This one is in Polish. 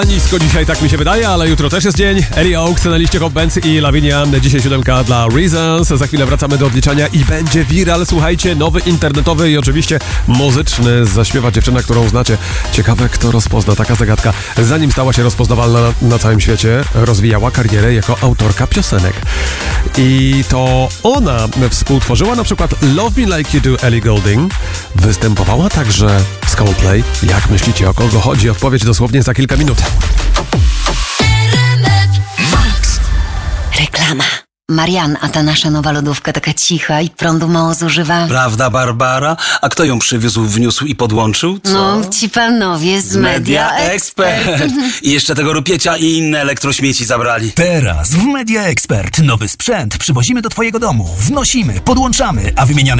Nisko dzisiaj, tak mi się wydaje, ale jutro też jest dzień. Ellie Oaks na liście Hot Bands i Lavinia. Dzisiaj 7 dla Reasons. Za chwilę wracamy do odliczania i będzie viral. Słuchajcie, nowy internetowy i oczywiście muzyczny zaśpiewa dziewczyna, którą znacie. Ciekawe, kto rozpozna, taka zagadka. Zanim stała się rozpoznawalna na całym świecie, rozwijała karierę jako autorka piosenek. I to ona współtworzyła na przykład Love Me Like You Do Ellie Goulding. Występowała także z Coldplay. Jak myślicie, o kogo chodzi? Odpowiedź dosłownie za kilka minut. Reklama. Marian, a ta nasza nowa lodówka taka cicha i prądu mało zużywa. Prawda, Barbara? A kto ją przywiózł, wniósł i podłączył? Co? No, ci panowie z Media Expert. I jeszcze tego rupiecia i inne elektrośmieci zabrali. Teraz w Media Expert nowy sprzęt przywozimy do twojego domu, wnosimy, podłączamy, a wymieniane